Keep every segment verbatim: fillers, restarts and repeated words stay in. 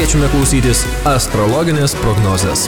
kviečiame klausytis astrologinės prognozės.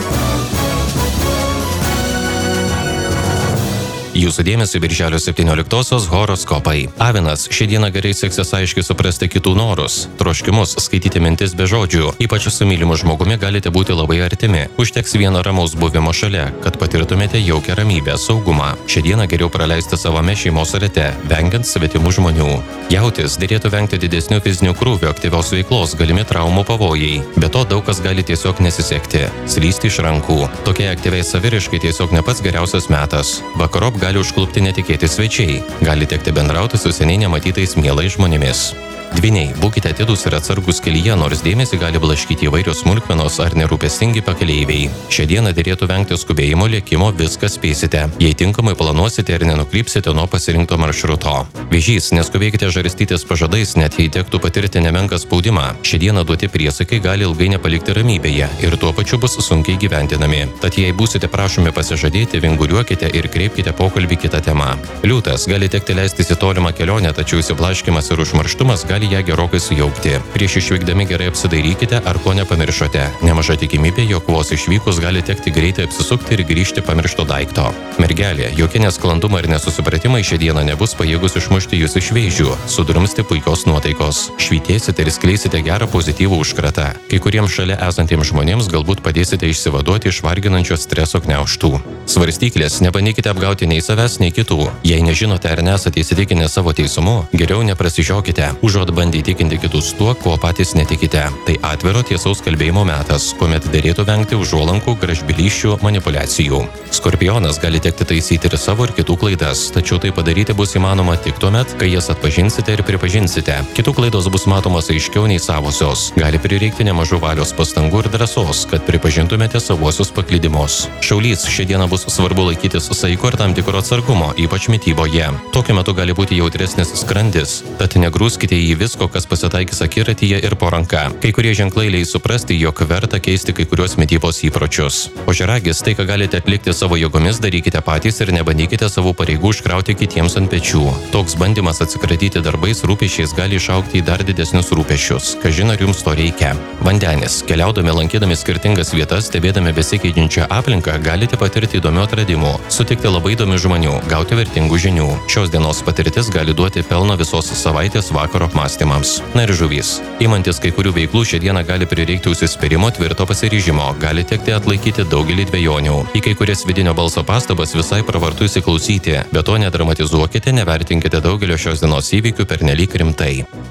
Jūsų dėmesio birželio septynioliktosios horoskopai. Avinas, šią dieną gerai seksis aiškiai suprasti kitų norus, troškimus, skaityti mintis be žodžių. Ypač su mylimu žmogumi galite būti labai artimi. Užteks vieno ramaus buvimo šalia, kad patirtumėte jaukią ramybę, saugumą. Šią dieną geriau praleisti savame šeimos rate, vengiant svetimų žmonių. Jautis, dėrėtų vengti didesnių fizinių krūvių, aktyvios veiklos, galimi traumų pavojai. Be to daug kas gali tiesiog nesisekti, slysti iš rankų. Tokiai aktyviai saviriškai tiesiog ne pats geriausias metas. Vakarop gali užklupti netikėti svečiai. Gali tekti bendrauti su seniai nematytais mielais žmonėmis. Dvyniai, būkite atidūs ir atsargus kelyje, nors dėmesį gali blaškyti įvairios smulkmenos ar nerūpestingi pakeleiviai. Šią dieną dėrėtų vengti skubėjimo, lėkimo, viską spėsite. Jei tinkamai planuosite ir nenukrypsite nuo pasirinkto maršruto. Vėžys, neskubėkite žarstytis pažadais, net jei tektų patirti nemenką spaudimą. Šią dieną duoti priesakai gali ilgai nepalikti ramybėje ir tuo pačiu bus sunkiai gyventinami. Tad jei būsite prašomi pasižadėti, vinguriuokite ir kreipkite pokalbį kitą temą. Liūtas, gali tekti leistis į tolimą kelionę, tačiau įsiblaškymas ir užmarštumas gali ją gerokai sujaukti. Prieš išvykdami gerai apsidairykite, ar ko nepamiršote. Nemaža tikimybė, jog vos išvykus gali tekti greitai apsisukti ir grįžti pamiršto daikto. Mergelė, jokie nesklandumai ir nesusipratimai šią dieną nebus pajėgus išmušti jūs iš vėžių, sudrumsti puikios nuotaikos. Švytėsite ir skleisite gerą pozityvų užkratą. Kai kuriems šalia esantiems žmonėms galbūt padėsite išsivaduoti iš varginančio streso gniaužtų. Svarstyklės, nebandykite apgauti nei savęs, nei kitų. Jei nežinote ar nesate įsitikinę savo teisumu, geriau neprasižiokite. Užuot bandę įtikinti kitus tuo, ko patys netikite. Tai atviro tiesaus kalbėjimo metas, kuomet derėtų vengti užuolankų, gražbylysčių, manipulacijų. Skorpionas, gali tekti taisyti ir savo ir kitų klaidas, tačiau tai padaryti bus įmanoma tik tuomet, kai jas atpažinsite ir pripažinsite. Kitų klaidos bus matomos aiškiau nei savosios. Gali prireikti nemažų valios pastangų ir drąsos, kad pripažintumėte savuosius paklydimus. Šaulys, šią dieną bus svarbu laikytis saiko ir tam tikro atsargumo, ypač mityboje. Tokiu metu gali būti jautresnis skrandis, tad negrūskite į visko, kas pasitaikys akiratyje ir po ranka. Kai kurie ženklai leis suprasti, jog verta keisti kai kuriuos mitybos įpročius. Ožiaragis, tai, ką galite atlikti savo jėgomis, darykite patys ir nebandykite savo pareigų užkrauti kitiems ant pečių. Toks bandymas atsikratyti darbais rūpesčiais gali išaugti į dar didesnius rūpesčius. Kažin ar jums to reikia. Vandenis, keliaudami, lankydami skirtingas vietas, stebėdami besikeičiančią aplinką, galite patirti įdomių atradimų, sutikti labai įdomių žmonių, gauti vertingų žinių. Šios dienos patirtis gali duoti pelno visos savaitės vakaro apmąstymams. Na ir žuvys. Imantis kai kurių veiklų šią dieną gali prireikti užsispyrimo, tvirto pasiryžimo, gali tekti atlaikyti daugelį dvejonių. Į kai kurias vidinio balso pastabas visai pravartu įsiklausyti, bet to nedramatizuokite, nevertinkite daugelio šios dienos įvykių pernelyg rimtai.